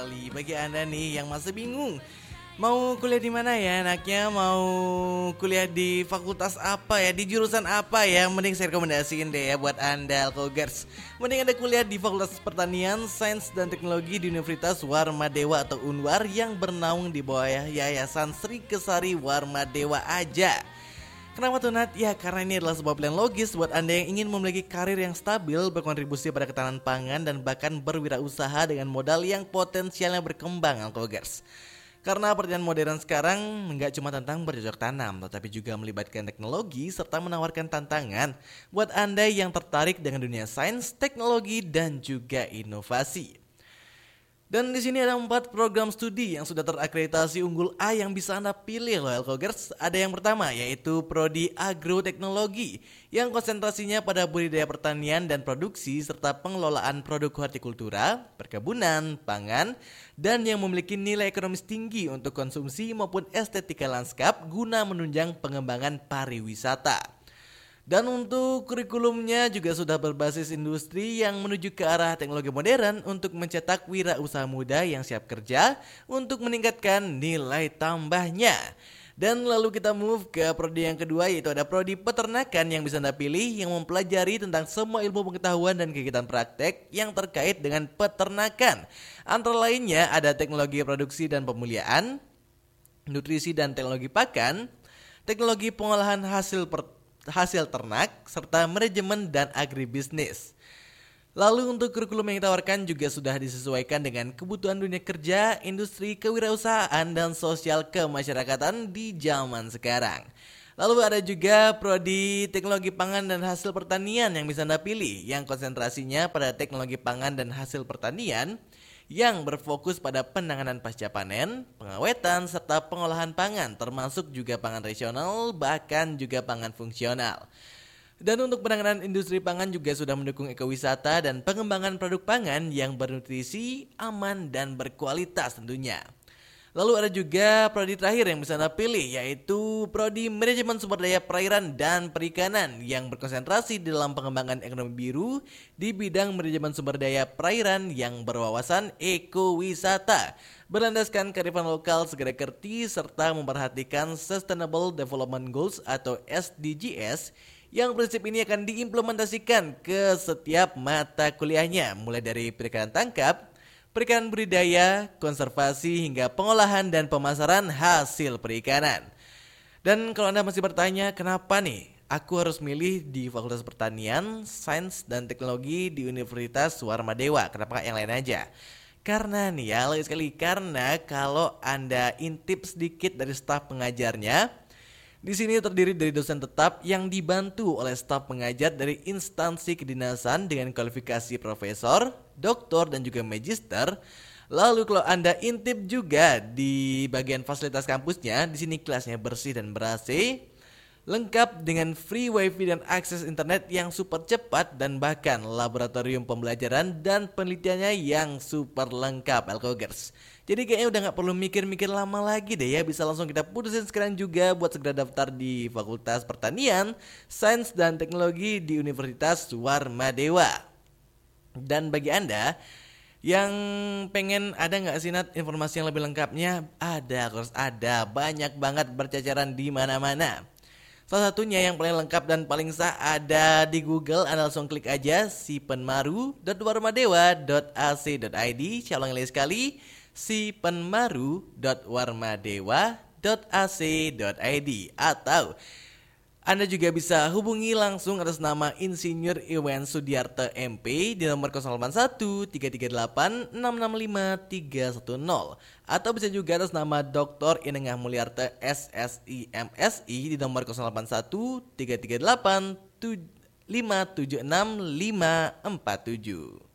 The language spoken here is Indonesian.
sekali. Bagi Anda nih yang masih bingung mau kuliah di mana ya anaknya, mau kuliah di fakultas apa ya, di jurusan apa ya, mending saya rekomendasiin deh ya buat Anda Alkogers. Mending Anda kuliah di Fakultas Pertanian, Sains dan Teknologi di Universitas Warmadewa atau Unwar yang bernaung di bawah Yayasan Sri Kesari Warmadewa aja. Kenapa tuh Nat? Ya karena ini adalah sebuah pilihan logis buat Anda yang ingin memiliki karir yang stabil, berkontribusi pada ketahanan pangan dan bahkan berwirausaha dengan modal yang potensialnya berkembang, Alkogers. Karena pertanian modern sekarang nggak cuma tentang bercocok tanam, tetapi juga melibatkan teknologi serta menawarkan tantangan buat Anda yang tertarik dengan dunia sains, teknologi, dan juga inovasi. Dan di sini ada 4 program studi yang sudah terakreditasi unggul A yang bisa Anda pilih loh Alkogers. Ada yang pertama yaitu Prodi Agroteknologi yang konsentrasinya pada budidaya pertanian dan produksi serta pengelolaan produk hortikultura, perkebunan, pangan, dan yang memiliki nilai ekonomis tinggi untuk konsumsi maupun estetika lanskap guna menunjang pengembangan pariwisata. Dan untuk kurikulumnya juga sudah berbasis industri yang menuju ke arah teknologi modern untuk mencetak wirausaha muda yang siap kerja untuk meningkatkan nilai tambahnya. Dan lalu kita move ke prodi yang kedua yaitu ada prodi peternakan yang bisa Anda pilih yang mempelajari tentang semua ilmu pengetahuan dan kegiatan praktek yang terkait dengan peternakan. Antara lainnya ada teknologi produksi dan pemuliaan, nutrisi dan teknologi pakan, teknologi pengolahan hasil ternak, serta manajemen dan agribisnis. Lalu untuk kurikulum yang ditawarkan juga sudah disesuaikan dengan kebutuhan dunia kerja, industri, kewirausahaan, dan sosial kemasyarakatan di zaman sekarang. Lalu ada juga prodi teknologi pangan dan hasil pertanian yang bisa Anda pilih, yang konsentrasinya pada teknologi pangan dan hasil pertanian, yang berfokus pada penanganan pasca panen, pengawetan, serta pengolahan pangan, termasuk juga pangan regional, bahkan juga pangan fungsional. Dan untuk penanganan industri pangan juga sudah mendukung ekowisata dan pengembangan produk pangan yang bernutrisi, aman, dan berkualitas tentunya. Lalu ada juga prodi terakhir yang bisa Anda pilih yaitu prodi manajemen sumber daya perairan dan perikanan yang berkonsentrasi dalam pengembangan ekonomi biru di bidang manajemen sumber daya perairan yang berwawasan ekowisata, berlandaskan kearifan lokal segera kerti serta memperhatikan Sustainable Development Goals atau SDGs yang prinsip ini akan diimplementasikan ke setiap mata kuliahnya mulai dari perikanan tangkap, perikanan budidaya, konservasi, hingga pengolahan dan pemasaran hasil perikanan. Dan kalau Anda masih bertanya, kenapa nih aku harus milih di Fakultas Pertanian, Sains, dan Teknologi di Universitas Warmadewa? Kenapa yang lain aja? Karena nih ya, lagi sekali, karena kalau Anda intip sedikit dari staf pengajarnya, di sini terdiri dari dosen tetap yang dibantu oleh staf pengajar dari instansi kedinasan dengan kualifikasi profesor, doktor, dan juga magister. Lalu kalau Anda intip juga di bagian fasilitas kampusnya, di sini kelasnya bersih dan ber-AC, lengkap dengan free wifi dan akses internet yang super cepat dan bahkan laboratorium pembelajaran dan penelitiannya yang super lengkap, Alkogers. Jadi kayaknya udah gak perlu mikir-mikir lama lagi deh ya, bisa langsung kita putusin sekarang juga buat segera daftar di Fakultas Pertanian, Sains dan Teknologi di Universitas Warmadewa. Dan bagi Anda yang pengen ada gak sih Nat informasi yang lebih lengkapnya? Ada, harus ada, banyak banget berceceran di mana-mana. Salah satunya yang paling lengkap dan paling sah ada di Google. Anda langsung klik aja sipenmaru.warmadewa.ac.id. Saya ulangi lagi sekali, sipenmaru.warmadewa.ac.id. Atau Anda juga bisa hubungi langsung atas nama Insinyur Iwan Sudiarto MP di nomor 081 338 665 310 atau bisa juga atas nama Dr. Inengah Mulyarto SSI MSI di nomor 081 338 576 547.